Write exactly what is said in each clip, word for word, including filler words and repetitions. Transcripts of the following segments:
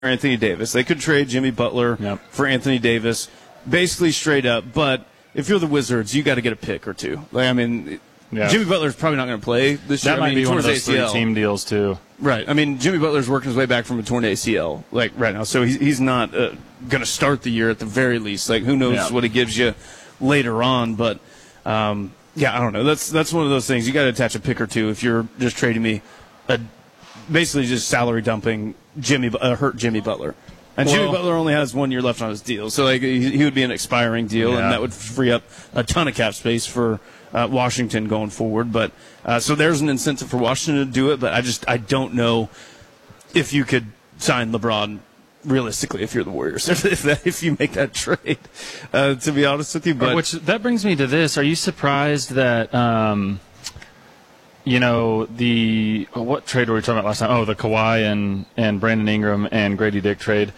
Anthony Davis. They could trade Jimmy Butler yep. for Anthony Davis, basically straight up. But if you're the Wizards, you got to get a pick or two. Like I mean, yeah. Jimmy Butler's probably not going to play this that year. That might I mean, be one of those A C L. three team deals too. Right. I mean, Jimmy Butler's working his way back from a torn A C L, like right now, so he's he's not uh, going to start the year at the very least. Like who knows yeah. what he gives you later on, but um, yeah, I don't know. That's that's one of those things. You got to attach a pick or two if you're just trading me, a, basically just salary dumping Jimmy uh, hurt Jimmy Butler. And well, Jimmy Butler only has one year left on his deal, so like he, he would be an expiring deal, yeah. and that would free up a ton of cap space for uh, Washington going forward. But uh, so there's an incentive for Washington to do it, but I just I don't know if you could sign LeBron realistically if you're the Warriors if that, if you make that trade. Uh, to be honest with you, but which that brings me to this: are you surprised that? Um, You know, the what trade were we talking about last time? Oh, the Kawhi and, and Brandon Ingram and Grady Dick trade.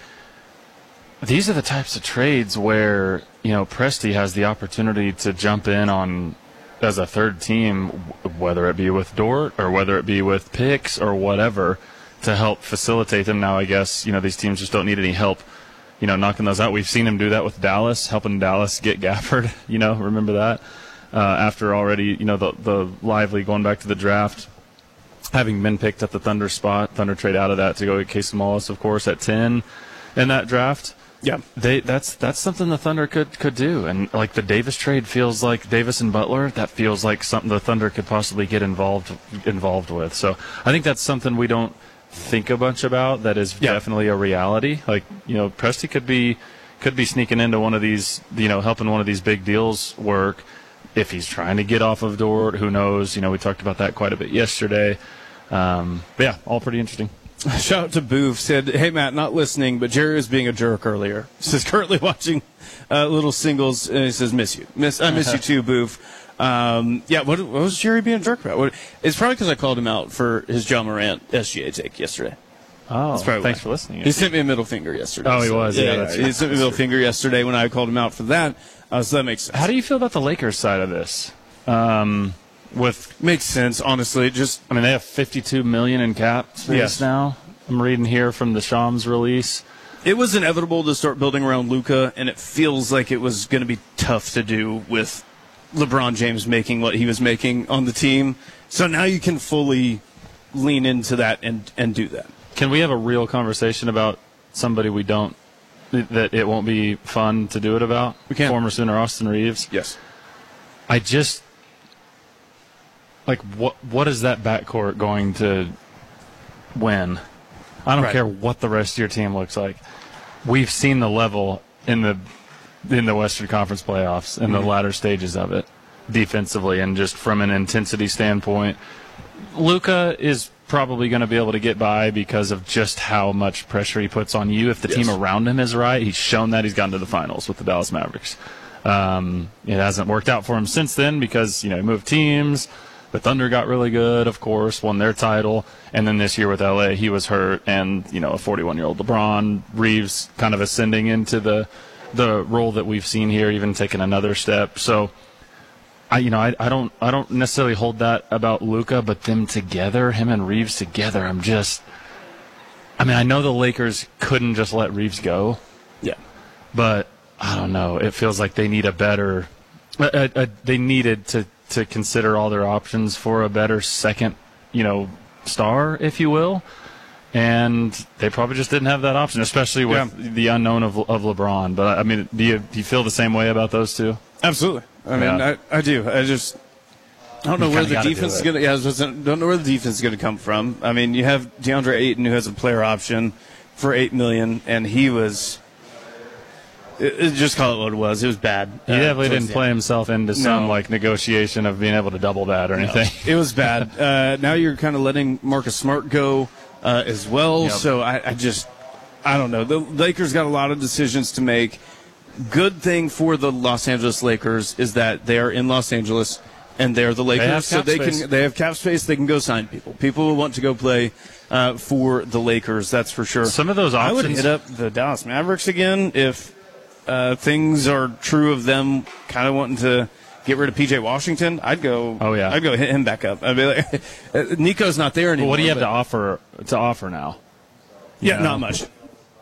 These are the types of trades where, you know, Presti has the opportunity to jump in on as a third team, whether it be with Dort or whether it be with picks or whatever, to help facilitate them. Now, I guess, you know, these teams just don't need any help, you know, knocking those out. We've seen him do that with Dallas, helping Dallas get Gafford, you know, remember that? Uh, after already, you know, the the Lively going back to the draft, having been picked at the Thunder spot, Thunder trade out of that to go get Casey Wallace, of course, at ten in that draft. Yeah, they that's that's something the Thunder could could do, and like the Davis trade feels like Davis and Butler. That feels like something the Thunder could possibly get involved involved with. So I think that's something we don't think a bunch about. That is yeah. definitely a reality. Like you know, Presti could be could be sneaking into one of these, you know, helping one of these big deals work. If he's trying to get off of Dort, who knows? You know, we talked about that quite a bit yesterday. Um, but yeah, all pretty interesting. Shout out to Boof. Said, hey, Matt, not listening, but Jerry was being a jerk earlier. He says, currently watching uh, Little Singles, and he says, miss you. Miss, I miss you too, Boof. Um, yeah, what, what was Jerry being a jerk about? What, it's probably because I called him out for his John Morant S G A take yesterday. Oh, thanks why. for listening. He sent me a middle finger yesterday. Oh, he so, was. Yeah, yeah, yeah that's he right. sent me a middle true. finger yesterday when I called him out for that. Uh, so that makes sense. How do you feel about the Lakers side of this? Um, with makes sense, honestly. Just I mean, they have fifty-two million dollars in cap space yes. now. I'm reading here from the Shams release. It was inevitable to start building around Luka, and it feels like it was going to be tough to do with LeBron James making what he was making on the team. So now you can fully lean into that and, and do that. Can we have a real conversation about somebody we don't, that it won't be fun to do it about? We can. Former Sooner Austin Reeves. Yes. I just, like, what what is that backcourt going to win? I don't right. care what the rest of your team looks like. We've seen the level in the in the Western Conference playoffs in mm-hmm. the latter stages of it, defensively and just from an intensity standpoint. Luka is probably going to be able to get by because of just how much pressure he puts on you. If the yes. team around him is right, he's shown that. He's gotten to the finals with the Dallas Mavericks. Um, it hasn't worked out for him since then because, you know, he moved teams. The Thunder got really good, of course, won their title. And then this year with L A, he was hurt. And, you know, a forty-one-year-old LeBron, Reeves kind of ascending into the the role that we've seen here, even taking another step. So, I, you know, I, I don't I don't necessarily hold that about Luka, but them together, him and Reeves together, I'm just – I mean, I know the Lakers couldn't just let Reeves go. Yeah. But I don't know. It feels like they need a better uh, – uh, they needed to, to consider all their options for a better second, you know, star, if you will. And they probably just didn't have that option, especially with yeah. the unknown of of LeBron. But, I mean, do you, do you feel the same way about those two? Absolutely. I mean, yeah. I, I do. I just I don't know you where the defense defense is going to. Yeah, I was just, don't know where the defense is going to come from. I mean, you have DeAndre Ayton, who has a player option for eight million dollars, and he was. It, it, just call it what it was. It was bad. He uh, definitely didn't play end. himself into some no. like negotiation of being able to double that or anything. No. It was bad. uh, now you're kind of letting Marcus Smart go uh, as well. Yep. So I, I just, I don't know. The Lakers got a lot of decisions to make. Good thing for the Los Angeles Lakers is that they are in Los Angeles and they're the Lakers, they have so cap they space. can they have cap space. They can go sign people. People will want to go play uh, for the Lakers. That's for sure. Some of those options. I would hit up the Dallas Mavericks again if uh, things are true of them kind of wanting to get rid of P J Washington. I'd go. Oh yeah, I'd go hit him back up. I'd be like, Nico's not there anymore. Well, what do you have but, to offer to offer now? Yeah, you know? not much.